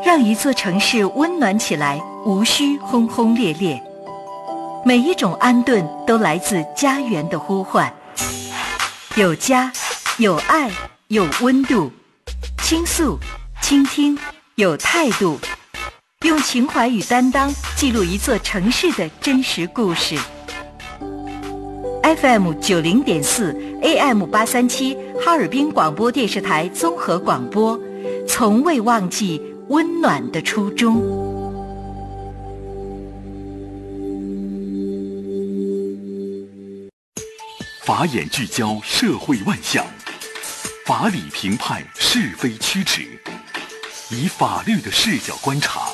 让一座城市温暖起来，无需轰轰烈烈。每一种安顿都来自家园的呼唤，有家，有爱，有温度，倾诉，倾听，有态度，用情怀与担当记录一座城市的真实故事。FM 90.4 AM 837哈尔滨广播电视台综合广播，从未忘记温暖的初衷。 法眼聚焦社会万象，法理评判是非曲直，以法律的视角观察，